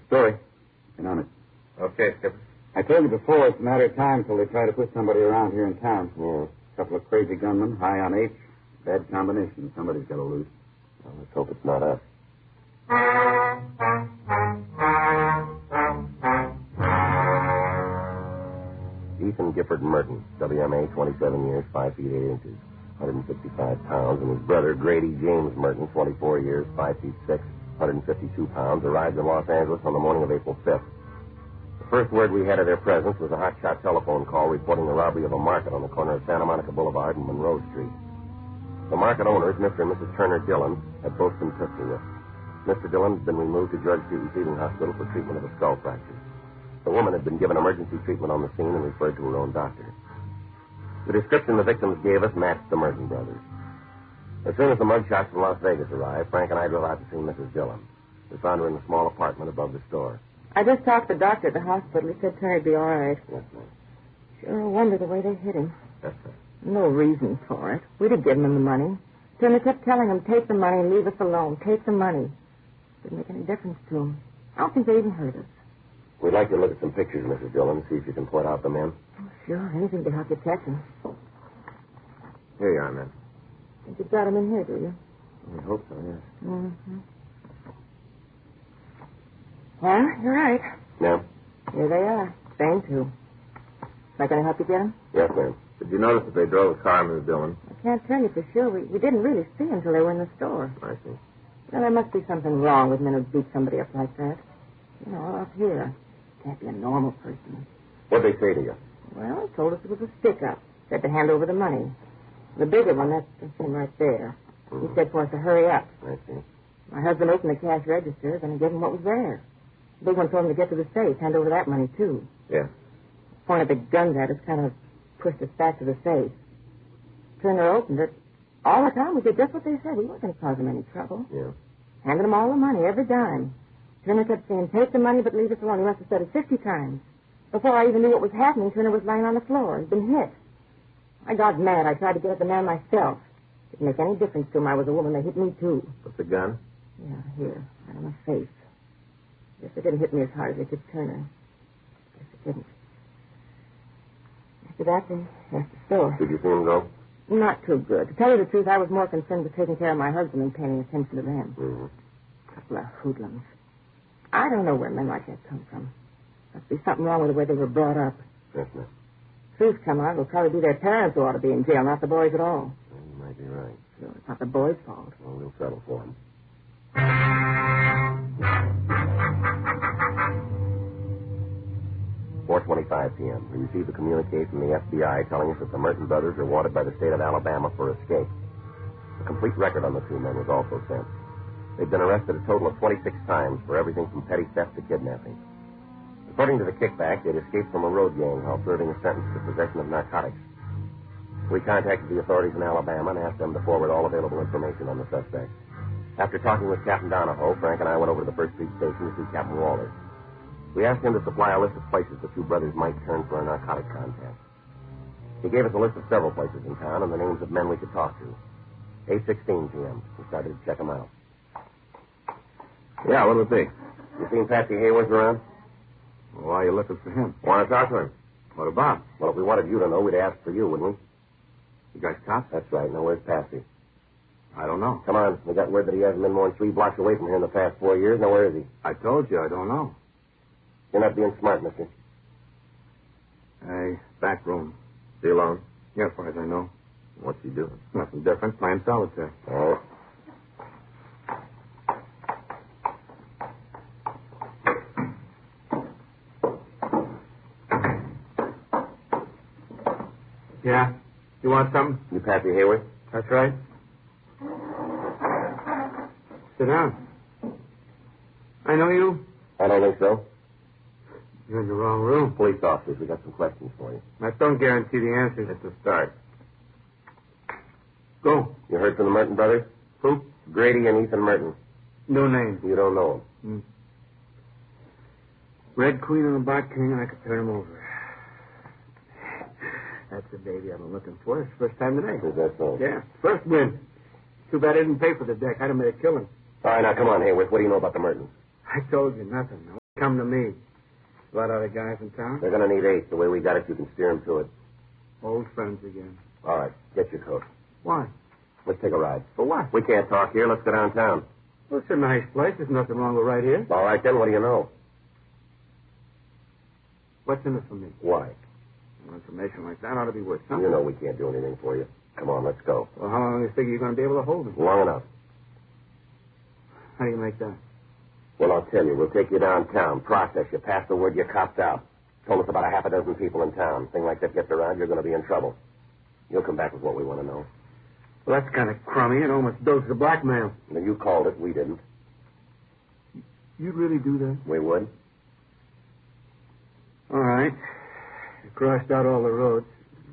Story. And on it. Okay, Skipper. I told you before, it's a matter of time till they try to put somebody around here in town. Yeah. A couple of crazy gunmen, high on H. Bad combination. Somebody's got to lose. Well, let's hope it's not us. Ethan Gifford Merton, WMA, 27 years, 5 feet 8 inches, 165 pounds, and his brother, Grady James Merton, 24 years, 5 feet 6, 152 pounds, arrived in Los Angeles on the morning of April 5th. The first word we had of their presence was a hotshot telephone call reporting the robbery of a market on the corner of Santa Monica Boulevard and Monroe Street. The market owners, Mr. and Mrs. Turner Dillon, had both been pistol whipped. Mr. Dillon had been removed to George Street Receiving Hospital for treatment of a skull fracture. The woman had been given emergency treatment on the scene and referred to her own doctor. The description the victims gave us matched the Merton brothers. As soon as the mugshots from Las Vegas arrived, Frank and I drove out to see Mrs. Dillon. We found her in a small apartment above the store. I just talked to the doctor at the hospital. He said Turner'd be all right. Yes, ma'am. Sure a wonder the way they hit him. Yes, sir. No reason for it. We'd have given him the money. Turner kept telling him, take the money and leave us alone. Take the money. Didn't make any difference to him. I don't think they even heard us. We'd like you to look at some pictures, Mrs. Dillon, see if you can point out the men. Oh, sure. Anything to help you catch him. Here you are, men. Think you've got him in here, do you? I hope so, yes. Mm-hmm. Well, you're right. Now? Here they are. Same two. Am I going to help you get them? Yes, ma'am. Did you notice that they drove a car, Mrs. Dillon? I can't tell you for sure. We didn't really see them until they were in the store. I see. Well, there must be something wrong with men who beat somebody up like that. You know, up here. Can't be a normal person. What'd they say to you? Well, he told us it was a stick-up. Said to hand over the money. The bigger one, that's him right there. He said for us to hurry up. I see. My husband opened the cash register, then he gave him what was there. The big one told him to get to the safe, hand over that money, too. Yeah. Pointed the guns at us, kind of pushed us back to the safe. Turner opened it. All the time we did just what they said. He wasn't going to cause them any trouble. Yeah. Handed them all the money, every dime. Turner kept saying, take the money, but leave us alone. He must have said it 50 times. Before I even knew what was happening, Turner was lying on the floor. He'd been hit. I got mad. I tried to get at the man myself. Didn't make any difference to him. I was a woman. They hit me, too. With the gun? Yeah, here. Right on my face. Guess they didn't hit me as hard as they did Turner. Guess they didn't. After that, they left the store. Did you see him go? Not too good. To tell you the truth, I was more concerned with taking care of my husband than paying attention to them. Mm-hmm. Couple of hoodlums. I don't know where men like that come from. Must be something wrong with the way they were brought up. Yes, ma'am. Truth come out, it'll probably be their parents who ought to be in jail, not the boys at all. Well, you might be right. Sure, it's not the boys' fault. Well, we'll settle for him. 4:25 p.m. We received a communique from the FBI telling us that the Merton brothers are wanted by the state of Alabama for escape. A complete record on the two men was also sent. They've been arrested a total of 26 times for everything from petty theft to kidnapping. According to the kickback, they'd escaped from a road gang while serving a sentence for possession of narcotics. We contacted the authorities in Alabama and asked them to forward all available information on the suspects. After talking with Captain Donahoe, Frank and I went over to the First Street Station to see Captain Walters. We asked him to supply a list of places the two brothers might turn for a narcotic contact. He gave us a list of several places in town and the names of men we could talk to. 8:16 p.m. We started to check them out. Yeah, what'll it be? You seen Patsy Hayworth around? Well, why are you looking for him? Want to talk to him? What about? Well, if we wanted you to know, we'd ask for you, wouldn't we? You guys cops? That's right. Now, where's Patsy? I don't know. Come on. We got word that he hasn't been more than 3 blocks away from here in the past 4 years. Now, where is he? I told you, I don't know. You're not being smart, mister. Hey, back room. Is he alone? Yeah, as far as I know. What's he doing? Nothing different. Playing solitaire. Oh. Yeah? You want something? You Patsy Hayworth? That's right. Sit down. I know you. I don't think so. You're in the wrong room. Police officers, we got some questions for you. That don't guarantee the answers. It's a start. Go. You heard from the Merton brothers? Who? Grady and Ethan Merton. No name. You don't know them. Red Queen and a Black King, and I could turn him over. That's the baby I've been looking for. It's the first time today. Is that so? Yeah. First win. Too bad I didn't pay for the deck. I'd have made a killing. All right, now, come on, Hayworth. What do you know about the Mertons? I told you nothing. Come to me. A lot of other guys in town. They're going to need 8. The way we got it, you can steer them to it. Old friends again. All right, get your coat. Why? Let's take a ride. For what? We can't talk here. Let's go downtown. Well, it's a nice place. There's nothing wrong with right here. All right, then, what do you know? What's in it for me? Why? Well, information like that ought to be worth something. You know we can't do anything for you. Come on, let's go. Well, how long do you figure you're going to be able to hold me? Long enough. How do you make that? Well, I'll tell you. We'll take you downtown, process you, pass the word you copped out. Told us about a half a dozen people in town. Thing like that gets around, you're going to be in trouble. You'll come back with what we want to know. Well, that's kind of crummy. It almost doses the blackmail. Now, you called it. We didn't. You'd really do that? We would. All right. You crossed out all the roads.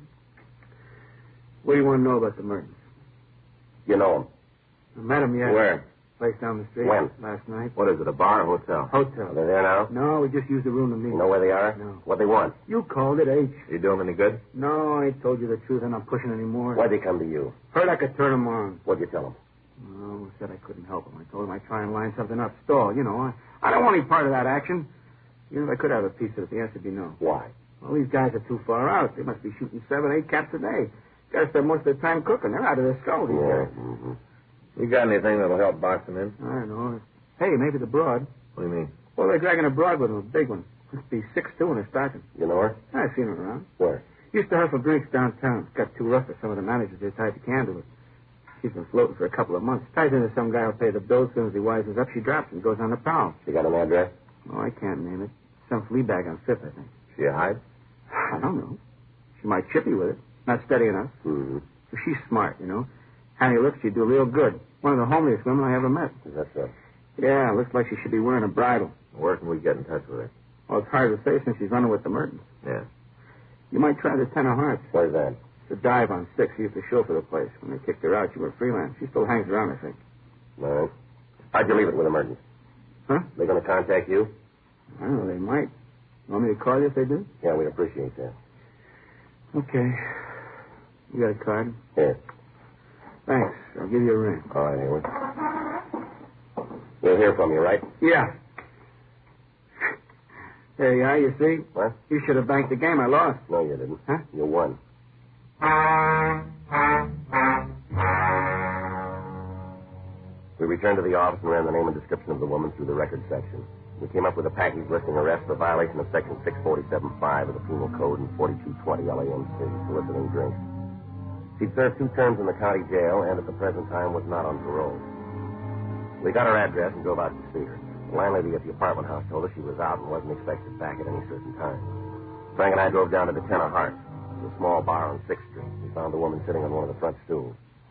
What do you want to know about the Mertens? You know them. I met them yet. Where? Place down the street. When? Last night. What is it, a bar or hotel? Hotel. Are they there now? No, we just used the room to meet. You know where they are? No. What they want? You called it, H. You do them any good? No, I told you the truth. I'm not pushing anymore. Why'd they come to you? Heard I could turn them on. What'd you tell them? No, said I couldn't help them. I told him I'd try and line something up. Stall, you know. I don't want any part of that action. Even if I could have a piece of it, the answer would be no. Why? Well, these guys are too far out. They must be shooting 7, 8 caps a day. Got to spend most of their time cooking. They're out of their skull, these guys. Mm-hmm. You got anything that'll help box them in? I don't know. Hey, maybe the broad. What do you mean? Well, they're dragging a broad with them, a big one. Must be 6'2" in her stocking. You know her? I've seen her around. Where? Used to hustle drinks downtown. Got too rough for some of the managers. They tied the can to it. She's been floating for a couple of months. Ties into some guy who'll pay the bills. As soon as he wisens up, she drops and goes on the prowl. You got an address? Oh, I can't name it. Some flea bag on 5th, I think. She a hide? I don't know. She might chip you with it. Not steady enough. Mm-hmm. But she's smart, you know. Handy looks, she'd do real good. One of the homeliest women I ever met. Is that so? Yeah, looks like she should be wearing a bridle. Where can we get in touch with her? Well, it's hard to say since she's running with the Mertens. Yeah. You might try the Ten of Hearts. Where's that? It's a dive on 6. She used to show for the place. When they kicked her out, she went freelance. She still hangs around, I think. All right. How'd you leave it with emergency? Huh? They going to contact you? I don't know, they might. You want me to call you if they do? Yeah, we'd appreciate that. Okay. You got a card? Here. Thanks. I'll give you a ring. All right, Hayward. We'll hear from you, right? Yeah. There you are, you see? What? You should have banked the game. I lost. No, you didn't. Huh? You won. We returned to the office and ran the name and description of the woman through the record section. We came up with a package listing arrest for violation of Section 647.5 of the Penal Code and 4220 LAMC, soliciting drinks. She'd served 2 terms in the county jail and at the present time was not on parole. We got her address and drove out to see her. The landlady at the apartment house told us she was out and wasn't expected back at any certain time. Frank and I drove down to the Ten of Hearts, a small bar on 6th Street. We found the woman sitting on one of the front stools.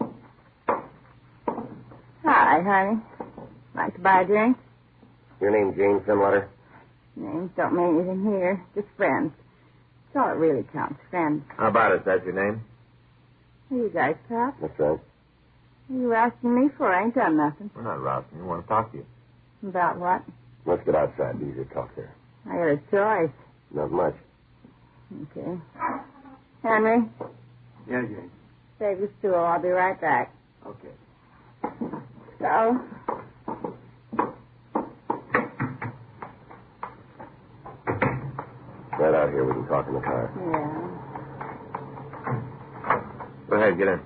Hi, honey. Like to buy a drink? Your name Jane Finletter? Names don't mean anything here. Just friends. That's all it really counts, friends. How about it? Is that your name? Are you guys cops? That's right. What are you asking me for? I ain't done nothing. We're not rousing you. We want to talk to you. About what? Let's get outside. Be easier to talk there. I got a choice. Not much. Okay. Henry, Yeah, Jane. save your stool. I'll be right back. Okay. So, Right out here. We can talk in the car. yeah. Go ahead, get in.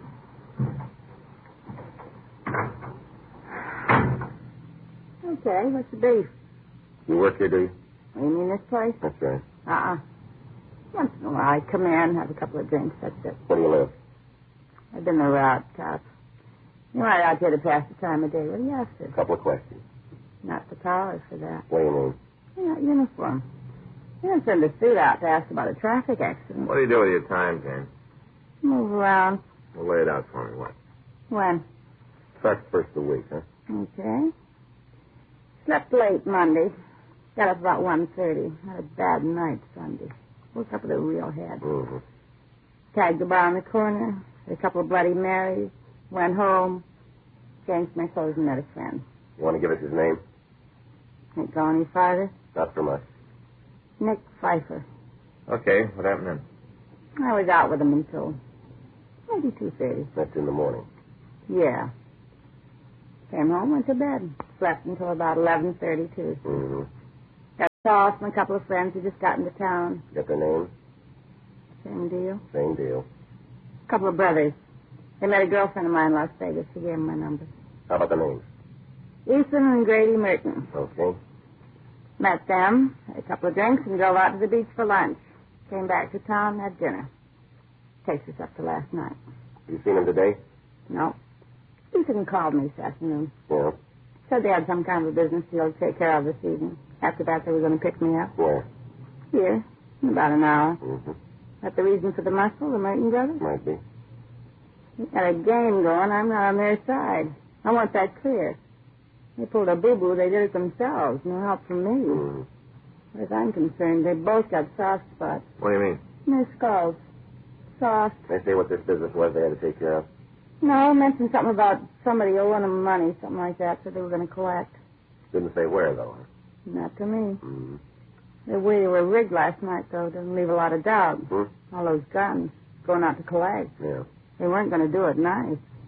Okay, what's the beef? You work here, do you? You mean this place? That's right. Once in a while, I come in, have a couple of drinks, that's it. Where do you live? I've been the route cop. You're right out here to pass the time of day. What do you ask A for? couple of questions. Not the collar for that. What do you mean? You're not uniform. You don't send a suit out to ask about a traffic accident. What do you do with your time, Jane? Move around. Well, lay it out for me. What? When? First of the week, huh? Okay. Slept late Monday. Got up about 1:30. Had a bad night Sunday. Woke up with a real head. Mm-hmm. Tagged the bar on the corner. Had a couple of Bloody Marys. Went home. Changed my clothes and met a friend. You want to give us his name? Ain't gone any farther. Not from us. Nick Pfeiffer. Okay, what happened then? I was out with him until maybe 2:30. That's in the morning. Yeah. Came home, went to bed. Slept until about 11:32. Mm-hmm. Sauce and a couple of friends who just got into town. Get their names? Same deal. Same deal. A couple of brothers. They met a girlfriend of mine in Las Vegas. She gave them my number. How about the names? Ethan and Grady Merton. Okay. Met them, had a couple of drinks, and drove out to the beach for lunch. Came back to town and had dinner. Takes us up to last night. You seen him today? No. Ethan called me this afternoon. Yeah. Said they had some kind of a business deal to take care of this evening. After that, they were going to pick me up. Where? Here, in about an hour. Mm-hmm. That the reason for the muscle, the Merton brothers? Might be. They got a game going. I'm not on their side. I want that clear. They pulled a boo-boo. They did it themselves. No help from me. Mm. As far as I'm concerned, they both got soft spots. What do you mean? In their skulls. Soft. They say what this business was they had to take care of? No, mentioned something about somebody owing them money, something like that, so they were going to collect. Didn't say where, though. Not to me. Mm. The way they were rigged last night, though, doesn't leave a lot of doubt. Hmm? All those guns going out to collect. Yeah. They weren't going to do it nice.